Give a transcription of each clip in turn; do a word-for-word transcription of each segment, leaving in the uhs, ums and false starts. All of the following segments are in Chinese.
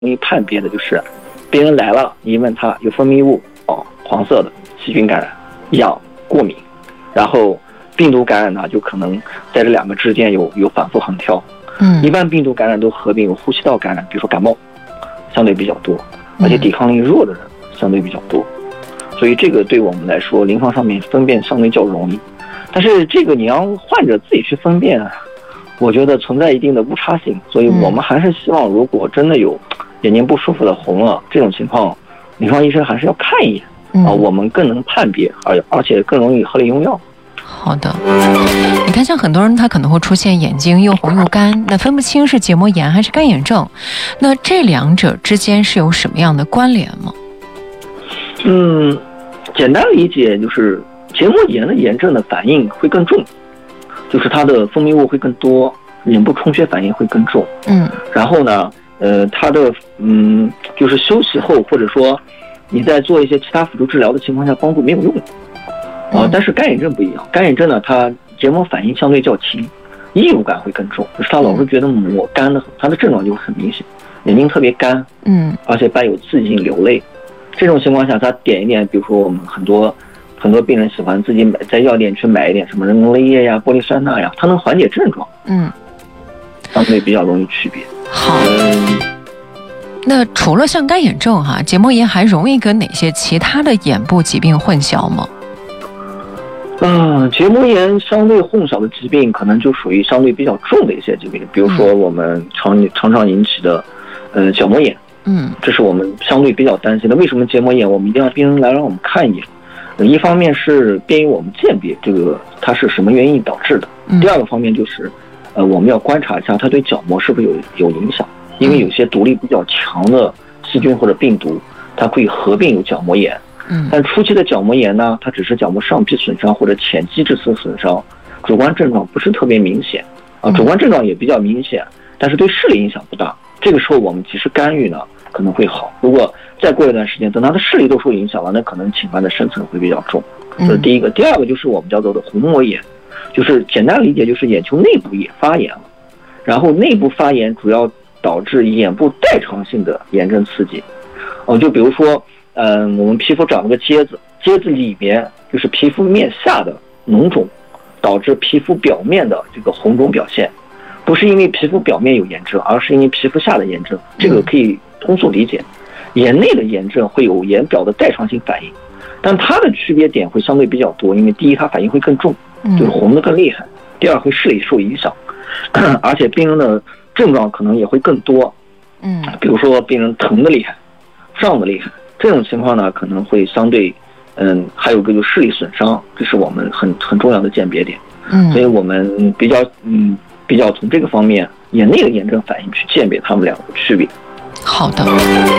易判别的就是病人来了，你问他有分泌物，哦，黄色的细菌感染、痒、过敏，然后病毒感染呢，就可能在这两个之间有有反复横跳。 嗯， 一般病毒感染都合并有呼吸道感染，比如说感冒，相对比较多，而且抵抗力弱的人相对比较多，所以这个对我们来说，临床上面分辨相对较容易。但是这个你让患者自己去分辨，我觉得存在一定的误差性，所以我们还是希望，如果真的有眼睛不舒服的红了这种情况，临床医生还是要看一眼啊，我们更能判别，而而且更容易合理用药。 好的，你看，像很多人他可能会出现眼睛又红又干，那分不清是结膜炎还是干眼症，那这两者之间是有什么样的关联吗？ 嗯，简单理解就是结膜炎的炎症的反应会更重，就是它的分泌物会更多，眼部充血反应会更重。 嗯，然后呢，呃，它的嗯，就是休息后或者说你在做一些其他辅助治疗的情况下，帮助没有用。啊、呃，但是干眼症不一样，干眼症呢，它结膜反应相对较轻，异物感会更重，就是他老是觉得膜干的很，他的症状就很明显，眼睛特别干， 嗯， 而且伴有刺激性流泪。这种情况下，他点一点，比如说我们很多很多病人喜欢自己买在药店去买一点什么人工泪液呀、玻璃酸钠呀，它能缓解症状， 嗯， 相对比较容易区别。 好。 嗯， 那除了像干眼症哈，结膜炎还容易跟哪些其他的眼部疾病混淆吗？ 嗯，结膜炎相对混淆的疾病，可能就属于相对比较重的一些疾病，比如说我们常常常引起的，呃，角膜炎， 嗯， 这是我们相对比较担心的。为什么结膜炎我们一定要病人来让我们看一眼？呃、一方面是便于我们鉴别这个它是什么原因导致的，第二个方面就是，呃，我们要观察一下它对角膜是不是有有影响，因为有些毒力比较强的细菌或者病毒，它会合并有角膜炎。但初期的角膜炎呢，它只是角膜上皮损伤或者浅基质层损伤，主观症状不是特别明显啊，主观症状也比较明显，但是对视力影响不大。这个时候我们及时干预呢，可能会好。如果再过一段时间，等它的视力都受影响了，那可能侵犯的深层会比较重。这是第一个。第二个就是我们叫做的虹膜炎，就是简单理解就是眼球内部也发炎了，然后内部发炎主要导致眼部代偿性的炎症刺激。哦，就比如说。嗯，我们皮肤长了个疖子，疖子里面就是皮肤面下的脓肿，导致皮肤表面的这个红肿表现，不是因为皮肤表面有炎症，而是因为皮肤下的炎症。这个可以通俗理解。眼内的炎症会有眼表的代偿性反应，但它的区别点会相对比较多，因为第一它反应会更重，就是红的更厉害；第二会视力受影响，而且病人的症状可能也会更多。 嗯， 比如说病人疼的厉害，胀的厉害。这种情况呢，可能会相对，嗯，还有个就是视力损伤，这是我们很很重要的鉴别点。 嗯，所以我们比较嗯比较从这个方面眼内的炎症反应去鉴别它们两个的区别。 好的。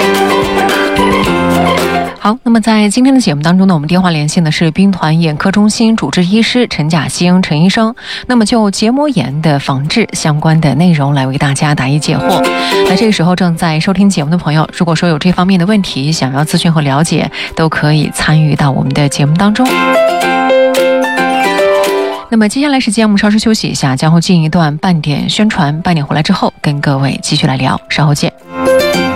好，那么在今天的节目当中呢，我们电话连线的是兵团眼科中心主治医师陈甲兴陈医生，那么就结膜炎的防治相关的内容来为大家答疑解惑。那这个时候正在收听节目的朋友，如果说有这方面的问题想要咨询和了解，都可以参与到我们的节目当中。那么接下来时间我们稍事休息一下，将会进一段半点宣传，半点回来之后跟各位继续来聊，稍后见。